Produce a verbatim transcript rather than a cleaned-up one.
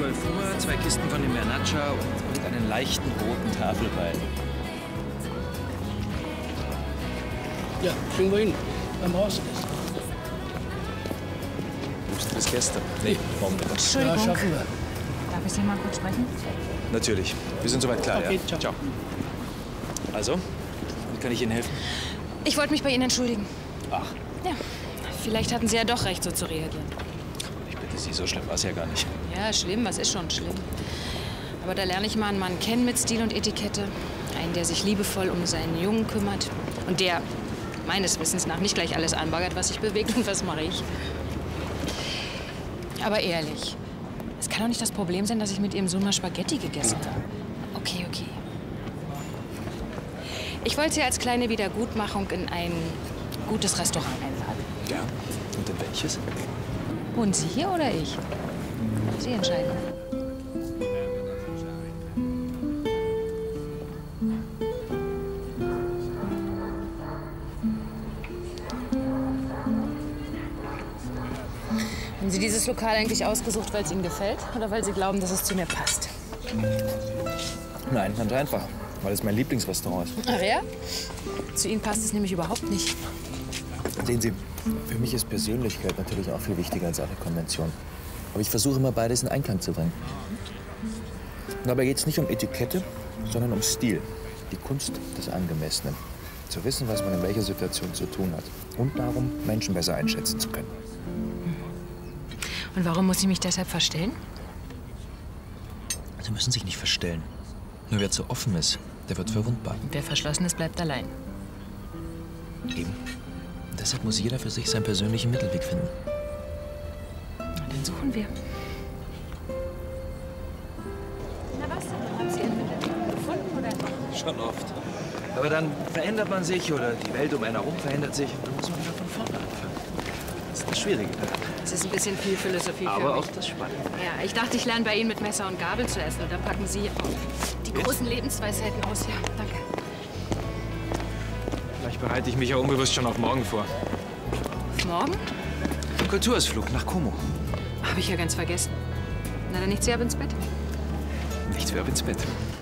zwölf Uhr, zwei Kisten von dem Mernatscha und einen leichten roten Tafelwein. Ja, kriegen wir hin. Beim Haus. Wussten wir es gestern? Nee, morgen Mittag. Entschuldigung. Ja, schaffen wir. Darf ich Sie mal kurz sprechen? Natürlich. Wir sind soweit klar, Okay, ja? ciao. Also, wie kann ich Ihnen helfen? Ich wollte mich bei Ihnen entschuldigen. Ach, Ja, vielleicht hatten Sie ja doch recht, so zu reagieren. ich bitte Sie, so schlimm war es ja gar nicht. Ja, schlimm, was ist schon schlimm. Aber da lerne ich mal einen Mann kennen mit Stil und Etikette. Einen, der sich liebevoll um seinen Jungen kümmert. Und der, meines Wissens nach, nicht gleich alles anbaggert, was sich bewegt und was mache ich. Aber ehrlich, es kann doch nicht das Problem sein, dass ich mit Ihrem Sohn mal Spaghetti gegessen habe. Okay, okay. Ich wollte Sie als kleine Wiedergutmachung in ein gutes Restaurant einladen. Ja, und in welches? Wohnen Sie hier oder ich? Sie entscheiden. Haben Sie dieses Lokal eigentlich ausgesucht, weil es Ihnen gefällt oder weil Sie glauben, dass es zu mir passt? Nein, ganz einfach, weil es mein Lieblingsrestaurant ist. Ach ja? Zu Ihnen passt es nämlich überhaupt nicht. Sehen Sie, für mich ist Persönlichkeit natürlich auch viel wichtiger als alle Konventionen. Aber ich versuche immer, beides in Einklang zu bringen. Und dabei geht es nicht um Etikette, sondern um Stil. Die Kunst des Angemessenen. Zu wissen, was man in welcher Situation zu tun hat. Und darum, Menschen besser einschätzen zu können. Und warum muss ich mich deshalb verstellen? Sie müssen sich nicht verstellen. Nur wer zu offen ist, der wird verwundbar. Wer verschlossen ist, bleibt allein. Eben. Und deshalb muss jeder für sich seinen persönlichen Mittelweg finden. Na, dann suchen wir. Na was? Haben Sie Ihren Mittelweg gefunden oder nicht? Schon oft. Aber dann verändert man sich oder die Welt um einen herum verändert sich und dann muss man wieder von vorne anfangen. Das ist das Schwierige. Das ist ein bisschen viel Philosophie für Aber mich. auch das Spannende. Ja, ich dachte, ich lerne bei Ihnen mit Messer und Gabel zu essen. Und dann packen Sie die großen Lebensweisheiten aus. Ja, danke. Vielleicht bereite ich mich ja unbewusst schon auf morgen vor. Morgen? Ein Kulturausflug nach Como. Habe ich ja ganz vergessen. Na, dann nichts wie ab ins Bett. Nichts wie ab ins Bett.